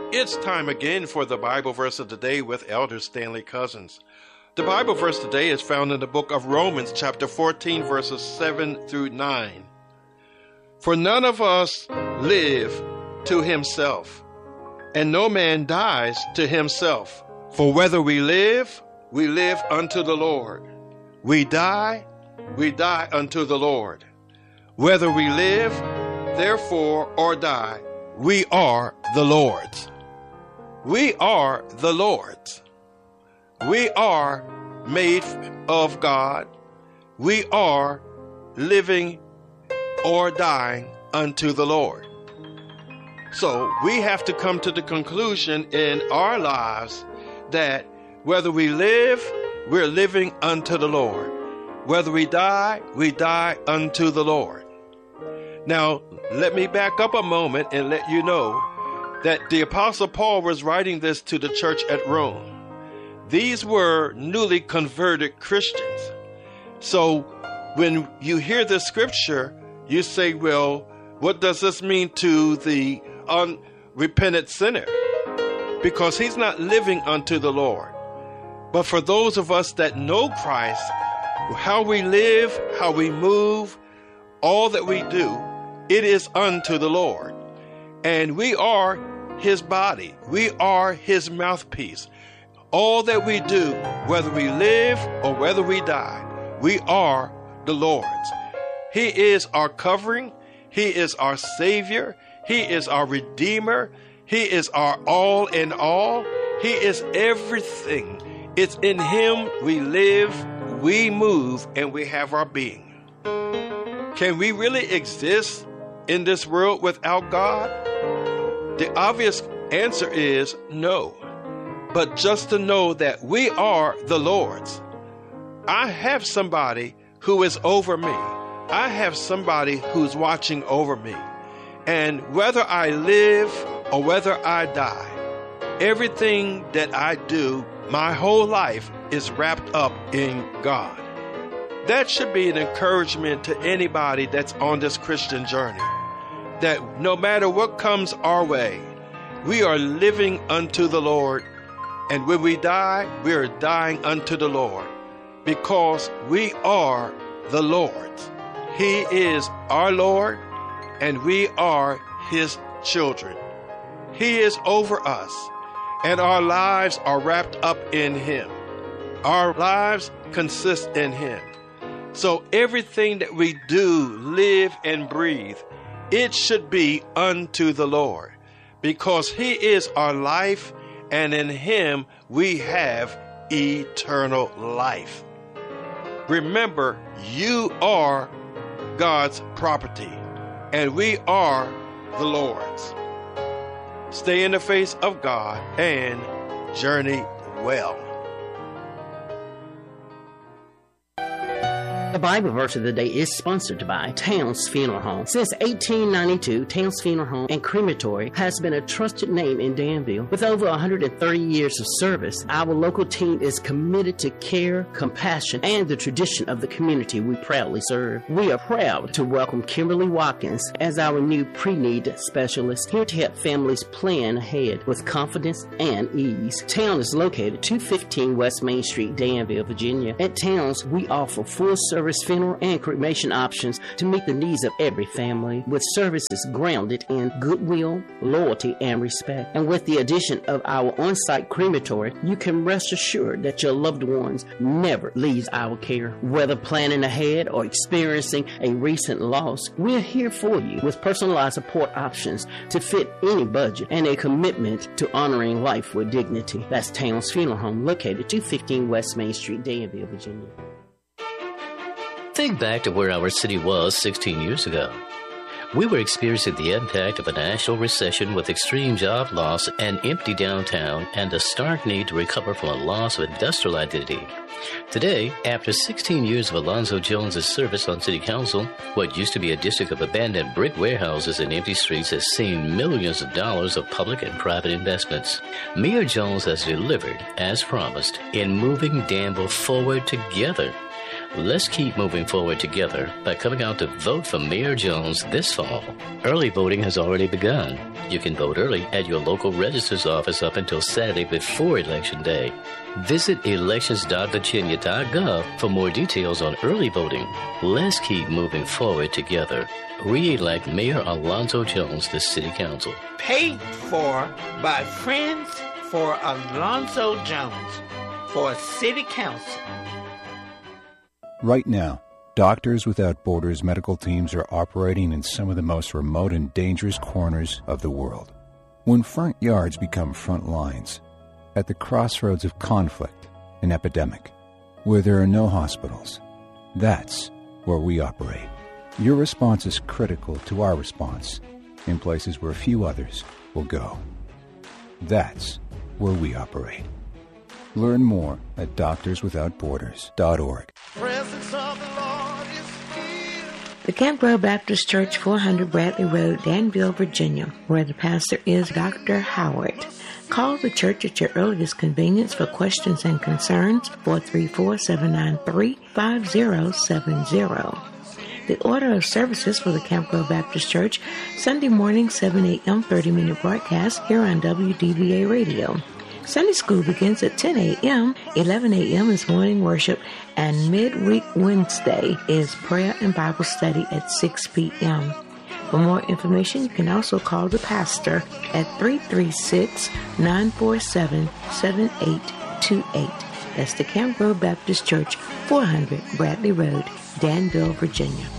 It's time again for the Bible verse of the day with Elder Stanley Cousins. The Bible verse today is found in the book of Romans, chapter 14, verses 7 through 9. For none of us live to himself, and no man dies to himself. For whether we live unto the Lord. We die unto the Lord. Whether we live, therefore, or die, we are the Lord's. We are the Lord's. We are made of God. We are living or dying unto the Lord. So we have to come to the conclusion in our lives that whether we live, we're living unto the Lord. Whether we die unto the Lord. Now, let me back up a moment and let you know that the Apostle Paul was writing this to the church at Rome. These were newly converted Christians. So when you hear this scripture, you say, well, what does this mean to the unrepentant sinner? Because he's not living unto the Lord. But for those of us that know Christ, how we live, how we move, all that we do, it is unto the Lord. And we are his body. We are his mouthpiece. All that we do, whether we live or whether we die, we are the Lord's. He is our covering. He is our Savior. He is our Redeemer. He is our all in all. He is everything. It's in him we live, we move, and we have our being. Can we really exist in this world without God? The obvious answer is no. But just to know that we are the Lord's. I have somebody who is over me. I have somebody who's watching over me. And whether I live or whether I die, everything that I do, my whole life is wrapped up in God. That should be an encouragement to anybody that's on this Christian journey. That no matter what comes our way, we are living unto the Lord. And when we die, we are dying unto the Lord. Because we are the Lord's. He is our Lord, and we are his children. He is over us, and our lives are wrapped up in him. Our lives consist in him. So everything that we do, live, and breathe, it should be unto the Lord, because he is our life, and in him we have eternal life. Remember, you are God's property, and we are the Lord's. Stay in the face of God and journey well. The Bible verse of the day is sponsored by Towns Funeral Home. Since 1892, Towns Funeral Home and Crematory has been a trusted name in Danville. With over 130 years of service, our local team is committed to care, compassion, and the tradition of the community we proudly serve. We are proud to welcome Kimberly Watkins as our new pre-need specialist, here to help families plan ahead with confidence and ease. Towns is located 215 West Main Street, Danville, Virginia. At Towns, we offer full-service funeral and cremation options to meet the needs of every family, with services grounded in goodwill, loyalty, and respect. And with the addition of our on-site crematory, you can rest assured that your loved ones never leaves our care. Whether planning ahead or experiencing a recent loss, we're here for you with personalized support options to fit any budget and a commitment to honoring life with dignity. That's Towns Funeral Home, located 215 West Main Street, Danville, Virginia. Think back to where our city was 16 years ago. We were experiencing the impact of a national recession with extreme job loss, an empty downtown, and a stark need to recover from a loss of industrial identity. Today, after 16 years of Alonzo Jones' service on City Council, what used to be a district of abandoned brick warehouses and empty streets has seen millions of dollars of public and private investments. Mayor Jones has delivered, as promised, in moving Danville forward together. Let's keep moving forward together by coming out to vote for Mayor Jones this fall. Early voting has already begun. You can vote early at your local registrar's office up until Saturday before Election Day. Visit elections.virginia.gov for more details on early voting. Let's keep moving forward together. Re-elect Mayor Alonzo Jones to City Council. Paid for by Friends for Alonzo Jones for City Council. Right now, Doctors Without Borders medical teams are operating in some of the most remote and dangerous corners of the world. When front yards become front lines, at the crossroads of conflict and epidemic, where there are no hospitals, that's where we operate. Your response is critical to our response in places where few others will go. That's where we operate. Learn more at doctorswithoutborders.org. The Camp Grove Baptist Church, 400 Bradley Road, Danville, Virginia, where the pastor is Dr. Howard. Call the church at your earliest convenience for questions and concerns, 434-793-5070. The order of services for the Camp Grove Baptist Church, Sunday morning, 7 a.m., 30-minute broadcast here on WDVA Radio. Sunday school begins at 10 a.m., 11 a.m. is morning worship, and midweek Wednesday is prayer and Bible study at 6 p.m. For more information, you can also call the pastor at 336-947-7828. That's the Camp Grove Baptist Church, 400 Bradley Road, Danville, Virginia.